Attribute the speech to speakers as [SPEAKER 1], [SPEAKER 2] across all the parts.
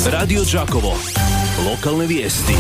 [SPEAKER 1] Radio Đakovo. Lokalne vijesti.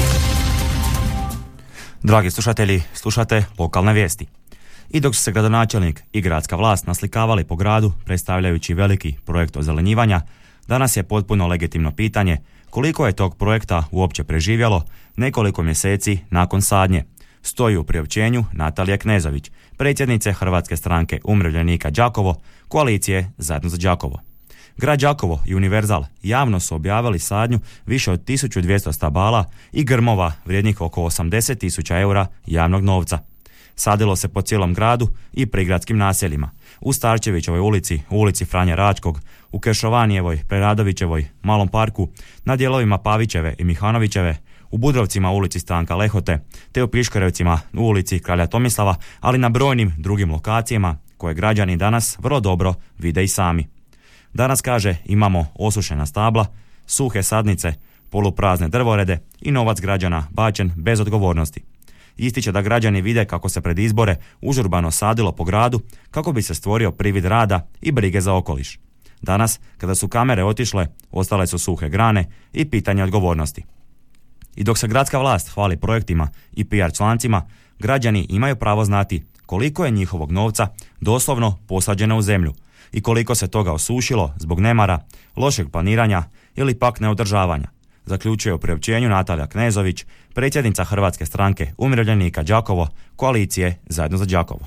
[SPEAKER 2] Dragi slušatelji, slušate lokalne vijesti. I dok su se gradonačelnik i gradska vlast naslikavali po gradu predstavljajući veliki projekt ozelenjivanja, danas je potpuno legitimno pitanje koliko je tog projekta uopće preživjelo nekoliko mjeseci nakon sadnje. Stoji u priopćenju Natalija Knezović, predsjednice Hrvatske stranke umirovljenika Đakovo, koalicije Zajedno za Đakovo. Grad Đakovo i Univerzal javno su objavili sadnju više od 1200 stabala i grmova vrijednih oko 80.000 eura javnog novca. Sadilo se po cijelom gradu i prigradskim naseljima. U Starčevićevoj ulici, u ulici Franje Račkog, u Kešovanijevoj, Preradovićevoj, Malom parku, na dijelovima Pavićeve i Mihanovićeve, u Budrovcima u ulici Stanka Lehote, te u Piškorevcima u ulici Kralja Tomislava, ali na brojnim drugim lokacijama koje građani danas vrlo dobro vide i sami. Danas, kaže, imamo osušena stabla, suhe sadnice, poluprazne drvorede i novac građana bačen bez odgovornosti. Ističe da građani vide kako se pred izbore užurbano sadilo po gradu kako bi se stvorio privid rada i brige za okoliš. Danas, kada su kamere otišle, ostale su suhe grane i pitanje odgovornosti. I dok se gradska vlast hvali projektima i PR člancima, građani imaju pravo znati koliko je njihovog novca doslovno posađeno u zemlju i koliko se toga osušilo zbog nemara, lošeg planiranja ili pak neodržavanja, zaključuje u priopćenju Natalija Knezović, predsjednica Hrvatske stranke umirovljenika Đakovo, koalicije Zajedno za Đakovo.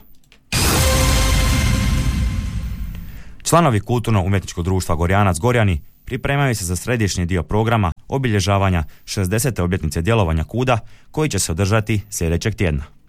[SPEAKER 2] Članovi kulturno-umjetničkog društva Gorjanac Gorjani pripremaju se za središnji dio programa obilježavanja 60. obljetnice djelovanja KUD-a koji će se održati sljedećeg tjedna.